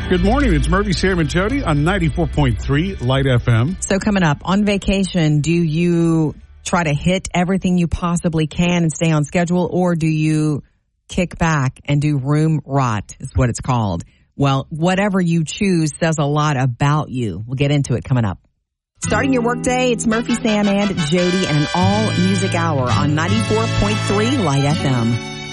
Good morning. It's Murphy, Sam, and Jody on 94.3 Light FM. So coming up, on vacation, do you try to hit everything you possibly can and stay on schedule, or do you kick back and do room rot is what it's called? Well, whatever you choose says a lot about you. We'll get into it coming up. Starting your workday, it's Murphy, Sam, and Jody, and an all-music hour on 94.3 Light FM.